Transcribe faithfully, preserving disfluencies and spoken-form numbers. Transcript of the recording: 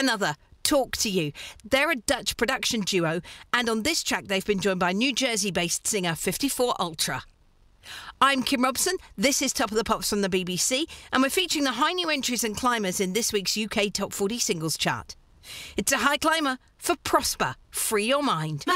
another, Talk to You. They're a Dutch production duo, and on this track they've been joined by New Jersey-based singer fifty-four Ultra. I'm Kim Robson, this is Top of the Pops from the B B C, and we're featuring the high new entries and climbers in this week's U K Top forty Singles Chart. It's a high climber for Prosper, Free Your Mind.